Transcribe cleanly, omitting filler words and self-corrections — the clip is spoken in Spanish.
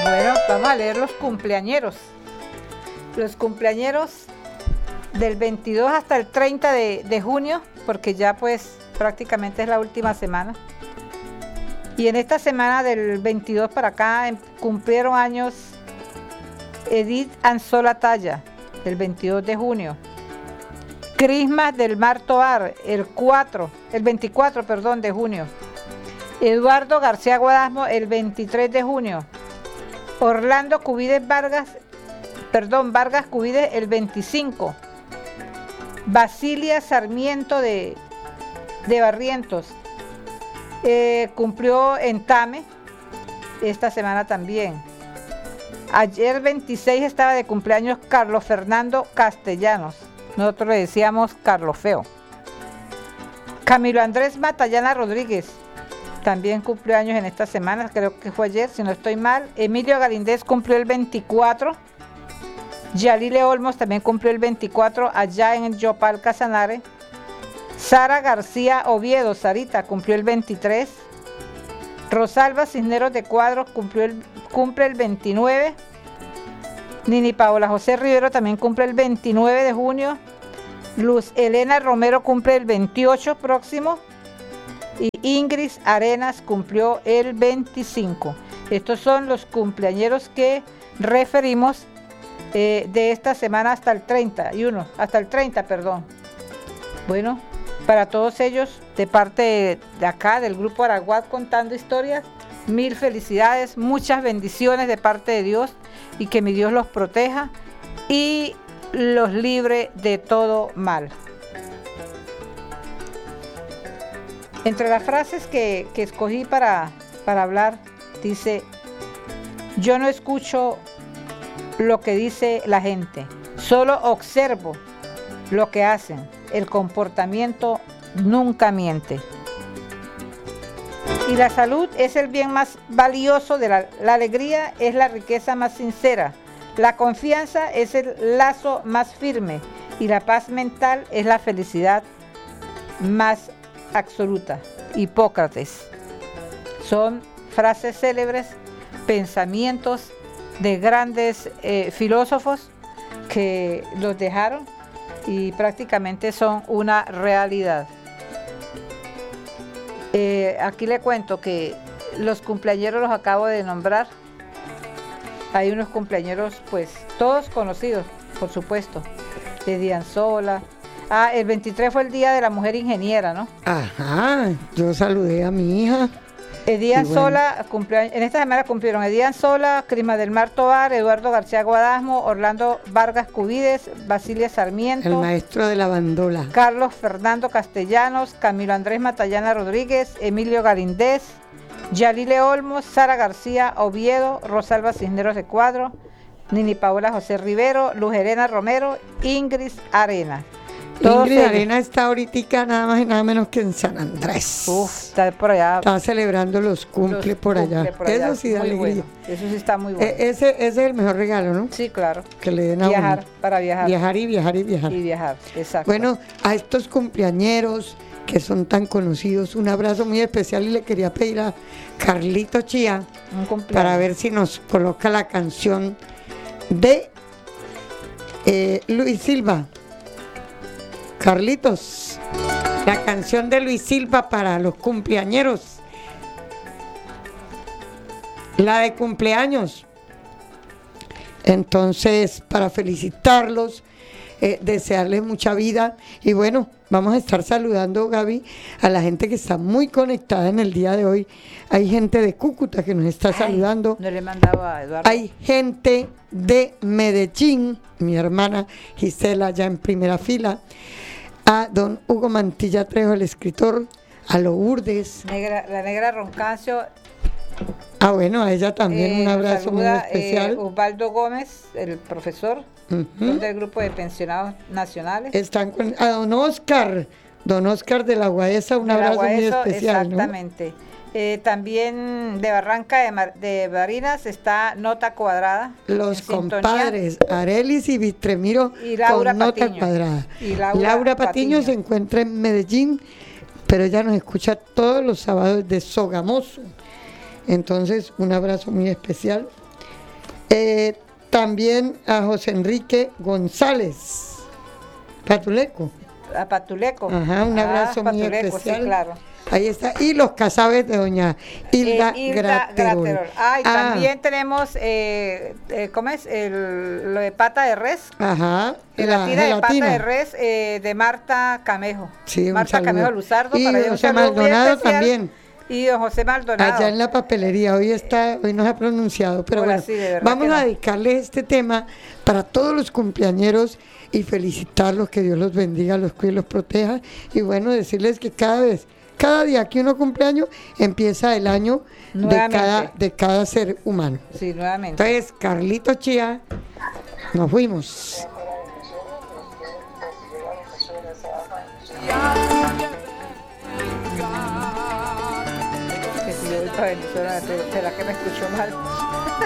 Bueno, vamos a leer los cumpleañeros. Los cumpleañeros del 22 hasta el 30 de junio, porque ya pues prácticamente es la última semana. Y en esta semana del 22 para acá cumplieron años Edith Anzola Talla, el 22 de junio. Crismas del Mar Tovar, el 24, de junio. Eduardo García Guadasmo, el 23 de junio. Orlando Vargas Cubides, el 25. Basilia Sarmiento de Barrientos, cumplió en Tame esta semana también. Ayer 26 estaba de cumpleaños Carlos Fernando Castellanos. Nosotros le decíamos Carlos Feo. Camilo Andrés Matallana Rodríguez también cumplió años en esta semana, creo que fue ayer, si no estoy mal. Emilio Galindez cumplió el 24. Yalile Olmos también cumplió el 24 allá en el Yopal Casanare. Sara García Oviedo, Sarita, cumplió el 23. Rosalba Cisneros de Cuadros cumple el 29. Nini Paola José Rivero también cumple el 29 de junio. Luz Elena Romero cumple el 28 próximo. Y Ingrid Arenas cumplió el 25. Estos son los cumpleañeros que referimos de esta semana hasta el 30. Bueno, para todos ellos, de parte de acá, del Grupo Araguat Contando Historias, mil felicidades, muchas bendiciones de parte de Dios y que mi Dios los proteja y los libre de todo mal. Entre las frases que escogí para hablar, dice: yo no escucho lo que dice la gente, solo observo lo que hacen. El comportamiento nunca miente. Y la salud es el bien más valioso de la alegría es la riqueza más sincera. La confianza es el lazo más firme y la paz mental es la felicidad más absoluta. Hipócrates. Son frases célebres, pensamientos de grandes filósofos que los dejaron y prácticamente son una realidad. Aquí le cuento que los cumpleañeros los acabo de nombrar. Hay unos cumpleañeros, pues, todos conocidos, por supuesto. De Anzola. El 23 fue el Día de la Mujer Ingeniera, ¿no? Ajá, yo saludé a mi hija. Edith Anzola, en esta semana cumplieron Edith Anzola, Crismas del Mar Tovar, Eduardo García Guadasmo, Orlando Vargas Cubides, Basilia Sarmiento, el maestro de la bandola, Carlos Fernando Castellanos, Camilo Andrés Matallana Rodríguez, Emilio Galindez, Yalile Olmos, Sara García Oviedo, Rosalba Cisneros de Cuadro, Nini Paola José Rivero, Luz Elena Romero, Ingrid Arenas. Ingrid Arena está ahorita nada más y nada menos que en San Andrés. Está por allá. Está celebrando los cumple por allá. Eso sí da alegría. Bueno. Eso sí está muy bueno. Ese es el mejor regalo, ¿no? Sí, claro. Que le den a viajar, uno. Para viajar. Viajar y viajar y viajar. Y viajar, exacto. Bueno, a estos cumpleañeros que son tan conocidos, un abrazo muy especial y le quería pedir a Carlito Chía para ver si nos coloca la canción de Luis Silva. Carlitos, la canción de Luis Silva para los cumpleañeros, la de cumpleaños. Entonces, para felicitarlos, desearles mucha vida y bueno, vamos a estar saludando, Gaby, a la gente que está muy conectada en el día de hoy. Hay gente de Cúcuta que nos está saludando. No le he mandado a Eduardo. Hay gente de Medellín, mi hermana Gisela ya en primera fila. A don Hugo Mantilla Trejo, el escritor, a Lourdes. La negra Roncancio. Bueno, a ella también un abrazo muy especial. Osvaldo Gómez, el profesor, del grupo de pensionados nacionales. Están con a don Oscar de la Guaesa, un abrazo muy especial. Exactamente. ¿No? También de Barranca de Barinas está Nota Cuadrada. Los compadres Arelis y Vitremiro y Laura con Nota Patiño. Cuadrada. Y Laura Patiño se encuentra en Medellín, pero ella nos escucha todos los sábados de Sogamoso. Entonces, un abrazo muy especial. También a José Enrique González Patuleco. A Patuleco. Ajá, un abrazo muy Patuleco, especial. sí, claro. Ahí está. Y los casabes de doña Hilda Graterol. También tenemos, ¿cómo es? Lo de pata de res. Ajá. Gelatina de pata de res de Marta Camejo. Sí, Marta Camejo Luzardo. Y para ella un José saludo muy Maldonado especial. también. Y don José Maldonado. Allá en la papelería, hoy no se ha pronunciado, pero Ahora bueno, sí, de verdad vamos que no. a dedicarle este tema para todos los cumpleañeros y felicitarlos, que Dios los bendiga, los cuide y los proteja. Y bueno, decirles que cada día que uno cumpleaños, empieza el año de cada ser humano. Sí, nuevamente. Entonces, Carlito Chía, nos fuimos. Que si yo voy para Venezuela, ¿será que me escuchó mal?